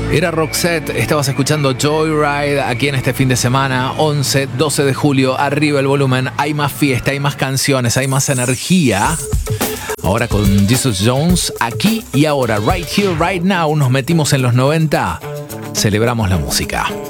Era Roxette, estabas escuchando Joyride aquí en este fin de semana, 11, 12 de julio, arriba el volumen, hay más fiesta, hay más canciones, hay más energía. Ahora con Jesus Jones, aquí y ahora, right here, right now, nos metimos en los 90, celebramos la música.